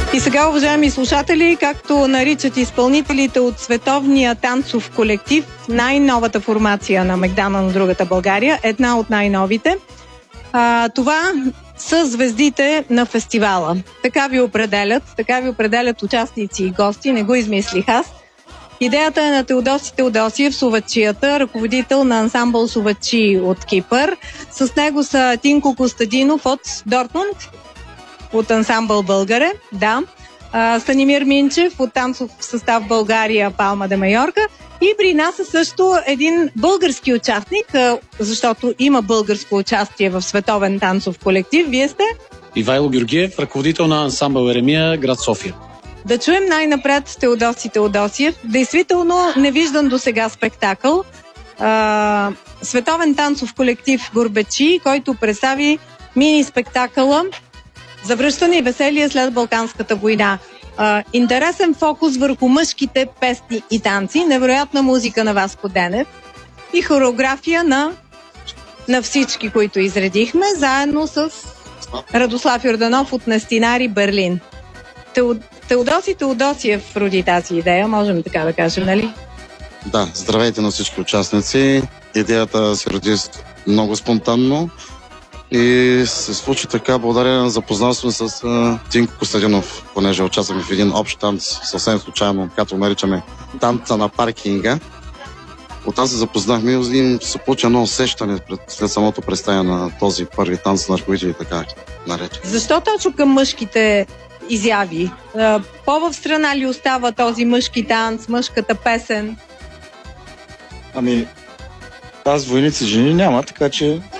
И сега, уважаеми слушатели, както наричат изпълнителите от световния танцов колектив, най-новата формация на Мегдана на другата България, една от най-новите, това са звездите на фестивала. Така ви определят участници и гости, не го измислих аз. Идеята е на Теодоси Теодосиев, сувачията, ръководител на ансамбъл сувачи от Кипър. С него са Тинко Костадинов от Дортмунд, от ансамбъл Българе, да. Станимир Минчев от танцов състав България Палма де Майорка. И при нас е също един български участник, защото има българско участие в световен танцов колектив. Вие сте? Ивайло Георгиев, ръководител на ансамбъл Еремия, град София. Да чуем най-напред Теодоси Теодосиев. Действително невиждан до сега спектакъл. Световен танцов колектив Горбачи, който представи мини-спектакъла Завръщане и веселие след Балканската война. Интересен фокус върху мъжките песни и танци, невероятна музика на Васко Денев и хореография на всички, които изредихме, заедно с Радослав Йорданов от Настинари Берлин. Теодоси Теодосиев роди тази идея, можем така да кажем, нали? Да, здравейте на всички участници. Идеята се роди много спонтанно и се случи така благодарение на запознанство с Тинко Костадинов, понеже участвахме в един общ танц, съвсем случайно, както наричаме танца на паркинга. Оттам се запознахме и се получи едно усещане след самото представяне на този първи танц на ръководители, така наречен. Защо точно към мъжките изяви? По-в страна ли остава този мъжки танц, мъжката песен? Аз войници жени няма, така че